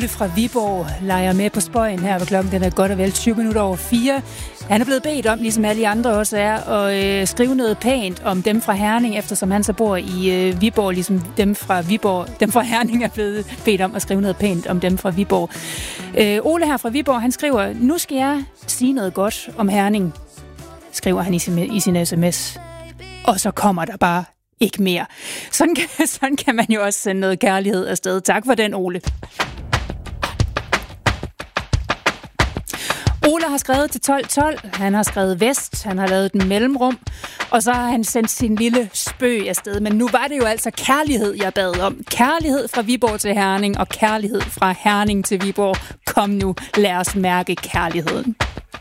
fra Viborg leger med på spøjen her, hvor klokken den er godt og vel 20 minutter over 4. Han er blevet bedt om, ligesom alle de andre også er, at skrive noget pænt om dem fra Herning, eftersom han så bor i Viborg, ligesom dem fra Viborg. Dem fra Herning er blevet bedt om at skrive noget pænt om dem fra Viborg. Ole her fra Viborg, han skriver, nu skal jeg sige noget godt om Herning, skriver han i sin sms. Og så kommer der bare ikke mere. Sådan kan man jo også sende noget kærlighed afsted. Tak for den, Ole. Ole har skrevet til 1212, han har skrevet vest, han har lavet den mellemrum, og så har han sendt sin lille spøg afsted. Men nu var det jo altså kærlighed, jeg bad om. Kærlighed fra Viborg til Herning, og kærlighed fra Herning til Viborg. Kom nu, lad os mærke kærligheden.